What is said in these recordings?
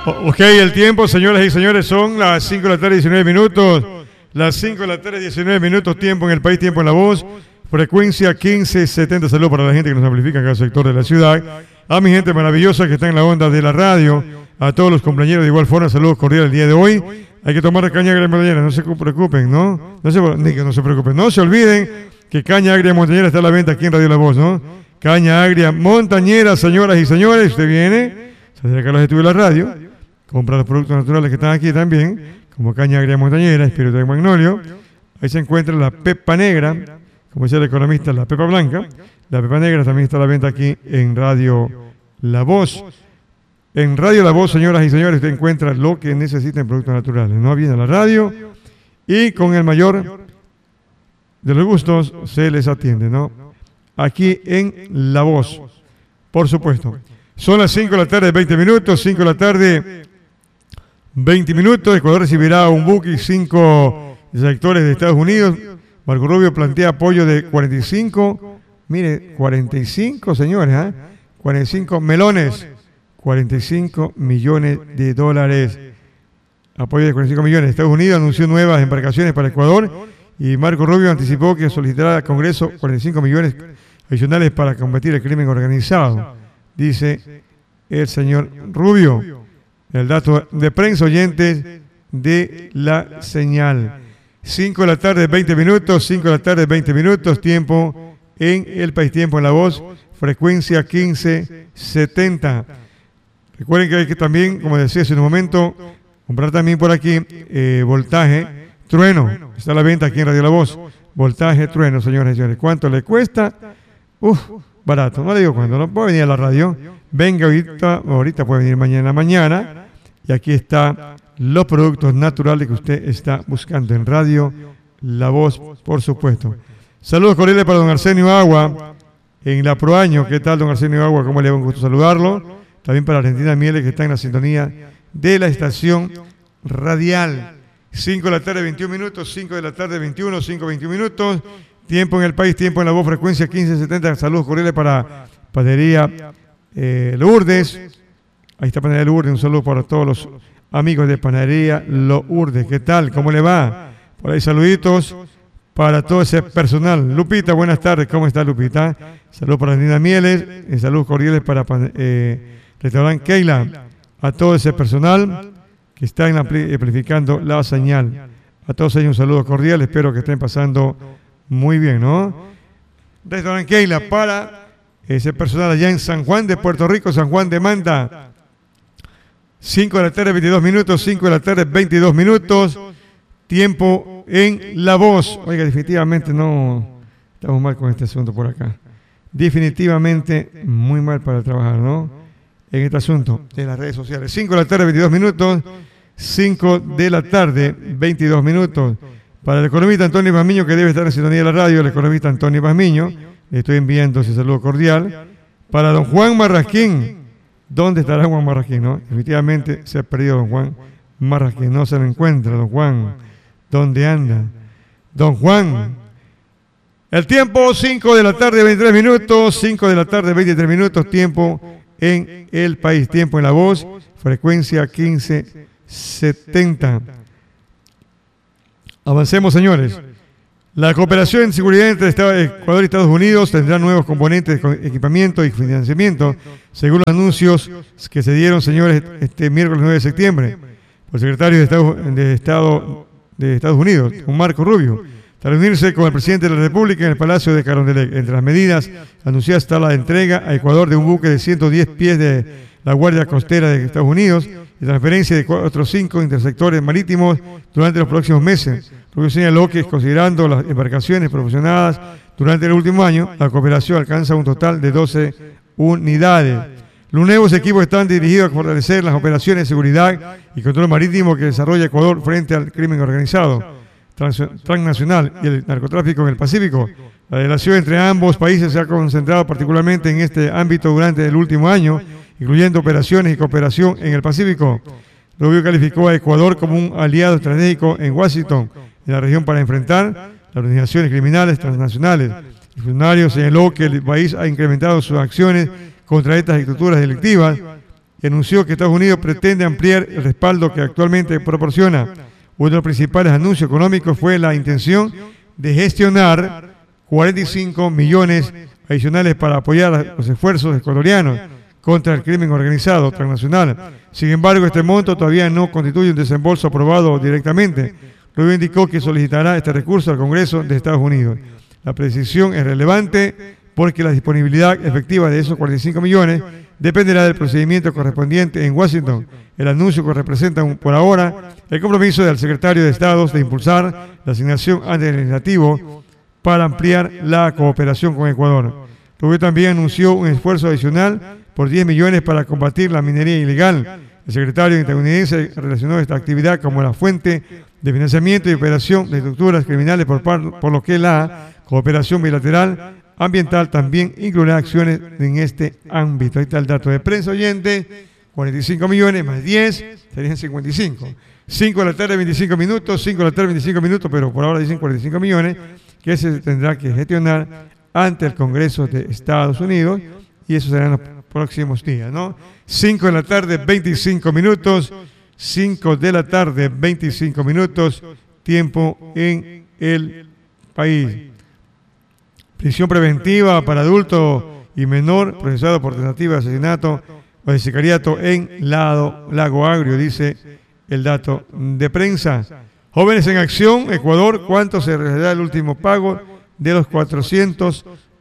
Ok, el tiempo, señoras y señores, son las 5 de la tarde, 19 minutos. Las 5 de la tarde, 19 minutos, tiempo en el país, tiempo en la voz. Frecuencia 1570. Saludos para la gente que nos amplifica en cada sector de la ciudad. A mi gente maravillosa que está en la onda de la radio. A todos los compañeros de igual forma, saludos cordiales el día de hoy. Hay que tomar caña agria montañera, no se preocupen, ¿no? No se preocupen, no se olviden que caña agria montañera está a la venta aquí en Radio La Voz, ¿no? Caña agria montañera, señoras y señores, usted viene, se acerca a los estudios de la radio, compra los productos naturales que están aquí también, como caña agria montañera, espíritu de magnolio. Ahí se encuentra la pepa negra, como decía el economista, la pepa blanca. La pepa negra también está a la venta aquí en Radio La Voz. En Radio La Voz, señoras y señores, usted encuentra lo que necesita en productos naturales. No viene a la radio y con el mayor de los gustos se les atiende, ¿no? Aquí en La Voz, por supuesto. Son las 5 de la tarde, 20 minutos, 5 de la tarde, 20 minutos. Ecuador recibirá un buque y 5 sectores de Estados Unidos. Marco Rubio plantea apoyo de 45, mire, 45, señores, ¿eh? 45 melones. 45 millones de dólares. Apoyo de 45 millones. Estados Unidos anunció nuevas embarcaciones para Ecuador y Marco Rubio anticipó que solicitará al Congreso 45 millones adicionales para combatir el crimen organizado, dice el señor Rubio. El dato de prensa, oyentes de la señal. 5 de la tarde, 20 minutos, 5 de la tarde, 20 minutos, tiempo en el país, tiempo en la voz, frecuencia 1570. Recuerden que hay que también, como decía hace un momento, comprar también por aquí voltaje trueno. Está a la venta aquí en Radio La Voz. Voltaje trueno, señores y señores. ¿Cuánto le cuesta? Barato. No le digo cuánto. No puede venir a la radio. Venga ahorita puede venir mañana en la mañana. Y aquí están los productos naturales que usted está buscando en Radio La Voz, por supuesto. Saludos cordiales para don Arsenio Agua en la Proaño. ¿Qué tal, don Arsenio Agua? ¿Cómo le va? Un gusto saludarlo. También para Argentina Mieles, que está en la sintonía de la estación radial. 5 de la tarde, 21 minutos, 5 de la tarde, 21, 5, 21 minutos. Tiempo en el país, tiempo en la voz, frecuencia 1570. Saludos cordiales para Panadería Lourdes. Ahí está Panadería Lourdes. Un saludo para todos los amigos de Panadería Lourdes. ¿Qué tal? ¿Cómo le va? Por ahí saluditos para todo ese personal. Lupita, buenas tardes. ¿Cómo está, Lupita? Saludos para Argentina Mieles. Saludos cordiales para Restaurante Keila, a todo ese personal que está amplificando la señal. A todos ellos un saludo cordial, espero que estén pasando muy bien, ¿no? Restaurante Keila para ese personal allá en San Juan de Puerto Rico, San Juan de Manta. 5 de la tarde, 22 minutos, 5 de la tarde, 22 minutos. Tiempo en La Voz. Oiga, definitivamente no estamos mal con este asunto por acá. Definitivamente muy mal para trabajar, ¿no? En este asunto de las redes sociales. 5 de la tarde, 22 minutos. 5 de la tarde, 22 minutos. Para el economista Antonio Pazmiño, que debe estar en sintonía de la radio, el economista Antonio Pazmiño, le estoy enviando ese saludo cordial. Para don Juan Marrasquín, ¿dónde estará Juan Marrasquín? ¿No? Definitivamente se ha perdido don Juan Marrasquín, no se lo encuentra, don Juan. ¿Dónde anda? Don Juan. El tiempo, 5 de la tarde, 23 minutos. 5 de la tarde, 23 minutos, tiempo en el país, tiempo en la voz, frecuencia 1570. Avancemos, señores. La cooperación en seguridad entre Ecuador y Estados Unidos tendrá nuevos componentes de equipamiento y financiamiento, según los anuncios que se dieron, señores, este miércoles 9 de septiembre, por el secretario de Estado de Estados Unidos, don Marco Rubio, tras reunirse con el presidente de la República en el Palacio de Carondelet. Entre las medidas anunciadas está la entrega a Ecuador de un buque de 110 pies de la Guardia Costera de Estados Unidos y transferencia de otros 5 intersectores marítimos durante los próximos meses. Rubio señaló que, considerando las embarcaciones proporcionadas durante el último año, la cooperación alcanza un total de 12 unidades. Los nuevos equipos están dirigidos a fortalecer las operaciones de seguridad y control marítimo que desarrolla Ecuador frente al crimen organizado transnacional y el narcotráfico en el Pacífico. La relación entre ambos países se ha concentrado particularmente en este ámbito durante el último año, incluyendo operaciones y cooperación en el Pacífico. Rubio calificó a Ecuador como un aliado estratégico en Washington, en la región, para enfrentar las organizaciones criminales transnacionales. El funcionario señaló que el país ha incrementado sus acciones contra estas estructuras delictivas y anunció que Estados Unidos pretende ampliar el respaldo que actualmente proporciona. Uno de los principales anuncios económicos fue la intención de gestionar 45 millones adicionales para apoyar los esfuerzos ecuatorianos contra el crimen organizado transnacional. Sin embargo, este monto todavía no constituye un desembolso aprobado directamente. Luego indicó que solicitará este recurso al Congreso de Estados Unidos. La precisión es relevante porque la disponibilidad efectiva de esos 45 millones dependerá del procedimiento correspondiente en Washington. El anuncio que representa por ahora el compromiso del secretario de Estado de impulsar la asignación ante el legislativo para ampliar la cooperación con Ecuador. Luego también anunció un esfuerzo adicional por 10 millones para combatir la minería ilegal. El secretario estadounidense relacionó esta actividad como la fuente de financiamiento y operación de estructuras criminales, por lo que la cooperación bilateral ambiental también incluirá acciones en este ámbito. Ahí está el dato de prensa, oyente. 45 millones más 10 serían 55. 5 de la tarde, 25 minutos, 5 de la tarde, 25 minutos, pero por ahora dicen 45 millones que se tendrá que gestionar ante el Congreso de Estados Unidos, y eso será en los próximos días, ¿no? 5 de la tarde, 25 minutos, 5 de la tarde, 25 minutos, tiempo en el país. Prisión preventiva para adulto y menor procesado por tentativa de asesinato o de sicariato en Lago Agrio, dice el dato de prensa. Jóvenes en Acción, Ecuador, ¿cuánto se realizará el último pago de los $400?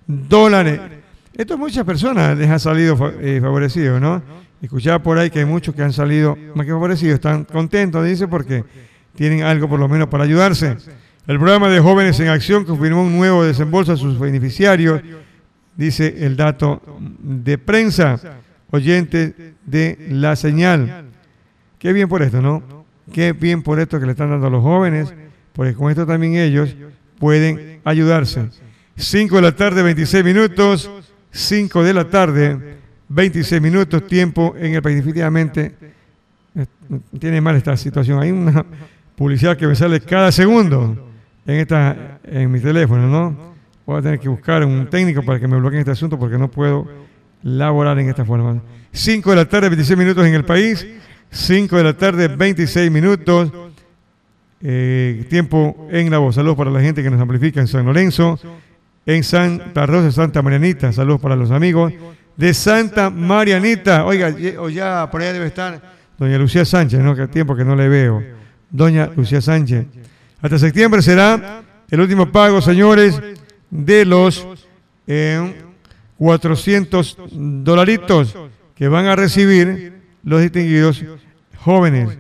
Esto a muchas personas les ha salido favorecido, ¿no? Escuchaba por ahí que hay muchos que han salido más que favorecidos, están contentos, dice, porque tienen algo por lo menos para ayudarse. El programa de Jóvenes en Acción confirmó un nuevo desembolso a sus beneficiarios, dice el dato de prensa, oyente de La Señal. Qué bien por esto, ¿no? Qué bien por esto que le están dando a los jóvenes, porque con esto también ellos pueden ayudarse. 5 de la tarde, 26 minutos, 5 de la tarde, 26 minutos, tiempo en el país. Definitivamente tiene mal esta situación. Hay una publicidad que me sale cada segundo en mi teléfono, ¿no? Voy a tener que buscar un técnico para que me bloqueen este asunto porque no puedo laborar en esta forma. 5 de la tarde, 26 minutos en el país. 5 de la tarde, 26 minutos. Tiempo en La Voz. Saludos para la gente que nos amplifica en San Lorenzo, en Santa Rosa, Santa Marianita. Saludos para los amigos de Santa Marianita. Oiga, ya por allá debe estar doña Lucía Sánchez, ¿no? Que tiempo que no le veo. Doña Lucía Sánchez. Hasta septiembre será el último pago, señores, de los $400 que van a recibir los distinguidos jóvenes.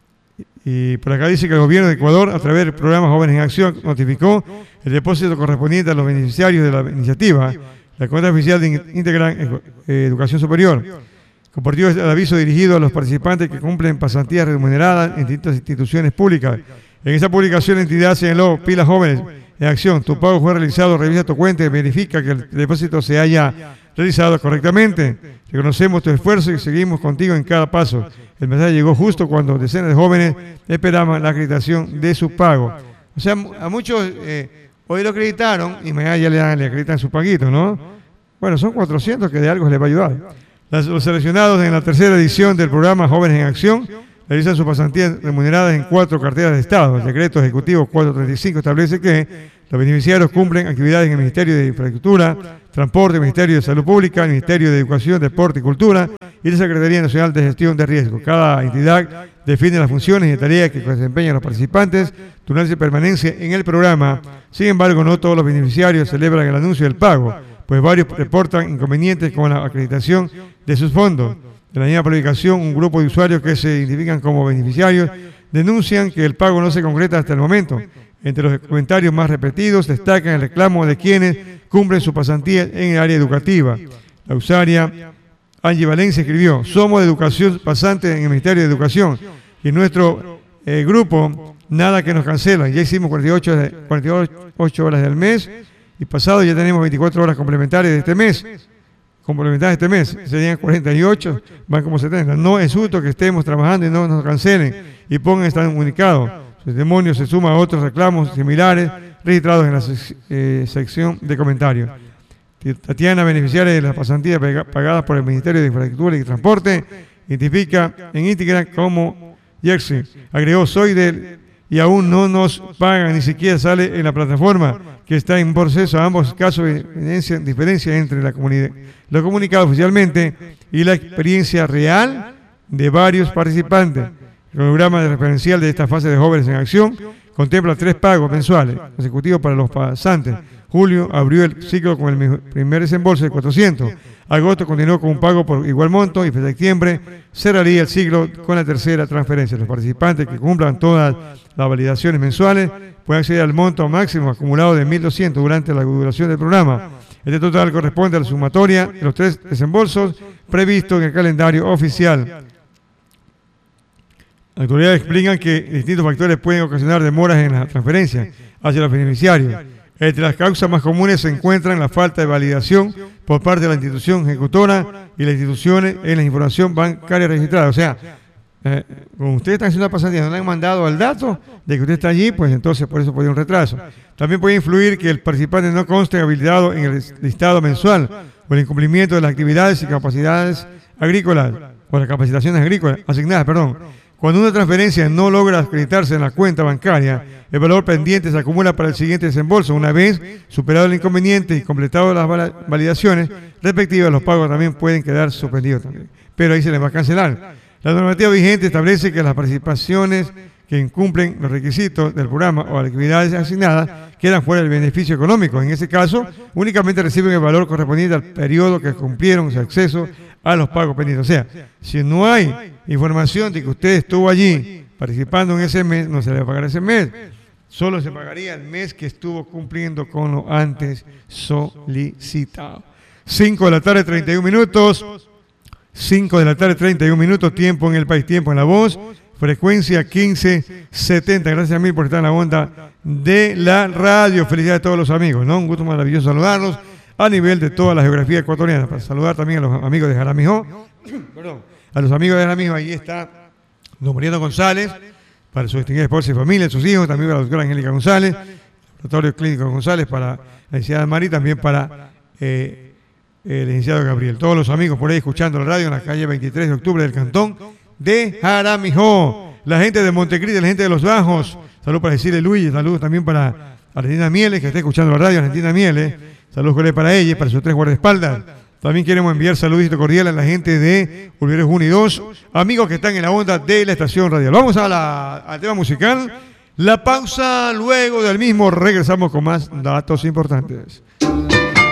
Y por acá dice que el gobierno de Ecuador, a través del programa Jóvenes en Acción, notificó el depósito correspondiente a los beneficiarios de la iniciativa, la cuenta oficial de Íntegra Educación Superior. Compartió el aviso dirigido a los participantes que cumplen pasantías remuneradas en distintas instituciones públicas. En esa publicación, la entidad señaló: pilas jóvenes en acción, tu pago fue realizado, revisa tu cuenta y verifica que el depósito se haya realizado correctamente. Reconocemos tu esfuerzo y seguimos contigo en cada paso. El mensaje llegó justo cuando decenas de jóvenes esperaban la acreditación de su pago. O sea, a muchos hoy lo acreditaron y mañana ya le acreditan su paguito, ¿no? Bueno, son 400 que de algo les va a ayudar. Los seleccionados en la tercera edición del programa Jóvenes en Acción realizan sus pasantías remuneradas en 4 carteras de Estado. El decreto ejecutivo 435 establece que los beneficiarios cumplen actividades en el Ministerio de Infraestructura, Transporte, Ministerio de Salud Pública, el Ministerio de Educación, Deporte y Cultura y la Secretaría Nacional de Gestión de Riesgo. Cada entidad define las funciones y tareas que desempeñan los participantes durante su permanencia en el programa. Sin embargo, no todos los beneficiarios celebran el anuncio del pago, pues varios reportan inconvenientes con la acreditación de sus fondos. En la misma publicación, un grupo de usuarios que se identifican como beneficiarios denuncian que el pago no se concreta hasta el momento. Entre los comentarios más repetidos destacan el reclamo de quienes cumplen su pasantía en el área educativa. La usuaria Angie Valencia escribió: somos de educación pasante en el Ministerio de Educación y en nuestro grupo nada que nos cancelan. Ya hicimos 48 horas del mes y pasado ya tenemos 24 horas complementarias de este mes. Serían 48, van como 70. No es justo que estemos trabajando y no nos cancelen y pongan este comunicado. Su testimonio se suma a otros reclamos similares registrados en la sección de comentarios. Tatiana, beneficiaria de las pasantías pagadas por el Ministerio de Infraestructura y Transporte, identifica en Instagram como Jersey. Agregó, soy del y aún no nos pagan, ni siquiera sale en la plataforma que está en proceso. Ambos casos evidencian diferencia entre lo comunicado oficialmente y la experiencia real de varios participantes. El programa de referencial de esta fase de Jóvenes en Acción contempla 3 pagos mensuales consecutivos para los pasantes. Julio abrió el ciclo con el primer desembolso de 400. Agosto continuó con un pago por igual monto y en septiembre cerraría el ciclo con la tercera transferencia. Los participantes que cumplan todas las validaciones mensuales pueden acceder al monto máximo acumulado de 1.200 durante la duración del programa. Este total corresponde a la sumatoria de los 3 desembolsos previstos en el calendario oficial. Las autoridades explican que distintos factores pueden ocasionar demoras en la transferencia hacia los beneficiarios. Entre las causas más comunes se encuentran la falta de validación por parte de la institución ejecutora y las instituciones en la información bancaria registrada. O sea, como usted está haciendo la pasantía, no le han mandado el dato de que usted está allí, pues entonces por eso puede haber un retraso. También puede influir que el participante no conste habilitado en el listado mensual o el incumplimiento de las actividades y capacidades agrícolas o las capacitaciones agrícolas asignadas, Cuando una transferencia no logra acreditarse en la cuenta bancaria, el valor pendiente se acumula para el siguiente desembolso. Una vez superado el inconveniente y completado las validaciones respectivas, los pagos también pueden quedar suspendidos también. Pero ahí se les va a cancelar. La normativa vigente establece que las participaciones que incumplen los requisitos del programa o las actividades asignadas quedan fuera del beneficio económico. En ese caso, únicamente reciben el valor correspondiente al periodo que cumplieron su acceso a los pagos pendientes. O sea, si no hay información de que usted estuvo allí participando en ese mes, no se le va a pagar ese mes. Solo se pagaría el mes que estuvo cumpliendo con lo antes solicitado. 5 de la tarde, 31 minutos. 5 de la tarde, 31 minutos. Tiempo en el país, tiempo en la voz. Frecuencia 1570. Gracias a mí por estar en la onda de la radio. Felicidades a todos los amigos, ¿no? Un gusto maravilloso saludarlos a nivel de toda la geografía ecuatoriana. Para saludar también a los amigos de Jaramijó. A los amigos de Jaramijó, ahí está don Mariano González, para su distinguida esposa y familia, sus hijos, también para la doctora Angélica González, laboratorio clínico González, para la licenciada Mari, también para el licenciado Gabriel. Todos los amigos por ahí escuchando la radio en la calle 23 de octubre del cantón de Jaramijó. La gente de Montecristi, la gente de Los Bajos, saludos para decirle Luis, saludos también para Argentina Mieles, que está escuchando la radio, Argentina Mieles, saludos para ella y para sus 3 guardaespaldas. También queremos enviar saludito cordial a la gente de Urberes 1 y 2, amigos que están en la onda de la estación radial. Vamos al tema musical, la pausa, luego del mismo regresamos con más datos importantes.